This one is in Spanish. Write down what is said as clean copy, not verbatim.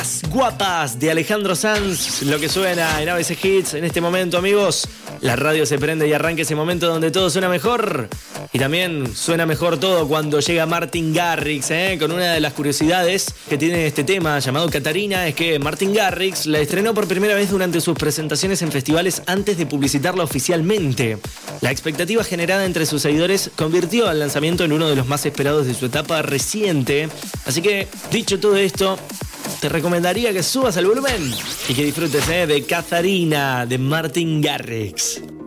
Guapas de Alejandro Sanz, lo que suena en ABC Hits en este momento, amigos. La radio se prende y arranca ese momento donde todo suena mejor. Y también suena mejor todo cuando llega Martin Garrix, con una de las curiosidades que tiene este tema llamado Catarina, es que Martin Garrix la estrenó por primera vez durante sus presentaciones en festivales antes de publicitarla oficialmente. La expectativa generada entre sus seguidores convirtió al lanzamiento en uno de los más esperados de su etapa reciente. Así que, dicho todo esto, te recomendaría que subas el volumen y que disfrutes de Catarina de Martin Garrix.